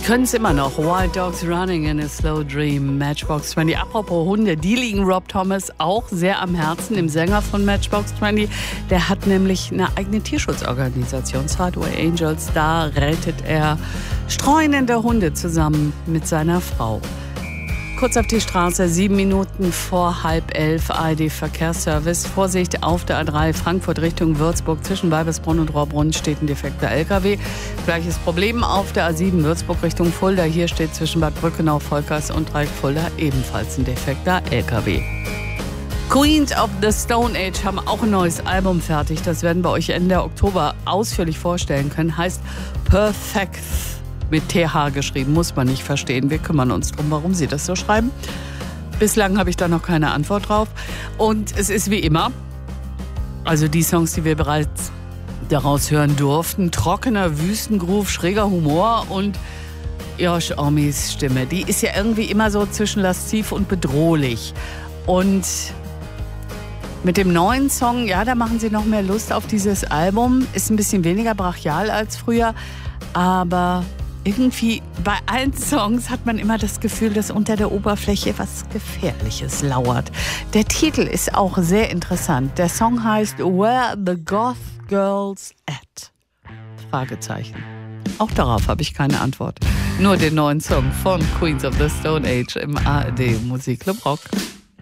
können es immer noch. Wild Dogs Running in a Slow Dream, Matchbox 20. Apropos Hunde, die liegen Rob Thomas auch sehr am Herzen, dem Sänger von Matchbox 20. Der hat nämlich eine eigene Tierschutzorganisation, Sideway Angels. Da rettet er streunende Hunde zusammen mit seiner Frau. Kurz auf die Straße, 7 Minuten vor 10:30, ARD-Verkehrsservice. Vorsicht auf der A3 Frankfurt Richtung Würzburg. Zwischen Weibelsbrunn und Rohrbrunn steht ein defekter LKW. Gleiches Problem auf der A7 Würzburg Richtung Fulda. Hier steht zwischen Bad Brückenau, Volkers und Dreieck-Fulda ebenfalls ein defekter LKW. Queens of the Stone Age haben auch ein neues Album fertig. Das werden wir euch Ende Oktober ausführlich vorstellen können. Heißt Perfect. Mit TH geschrieben, muss man nicht verstehen. Wir kümmern uns darum, warum sie das so schreiben. Bislang habe ich da noch keine Antwort drauf. Und es ist wie immer, also die Songs, die wir bereits daraus hören durften, trockener Wüstengroove, schräger Humor und Josh Hommes Stimme. Die ist ja irgendwie immer so zwischen lasziv und bedrohlich. Und mit dem neuen Song, ja, da machen sie noch mehr Lust auf dieses Album. Ist ein bisschen weniger brachial als früher, aber irgendwie bei allen Songs hat man immer das Gefühl, dass unter der Oberfläche was Gefährliches lauert. Der Titel ist auch sehr interessant. Der Song heißt Where the Goth Girls At? Fragezeichen. Auch darauf habe ich keine Antwort. Nur den neuen Song von Queens of the Stone Age im ARD Musikclub Rock.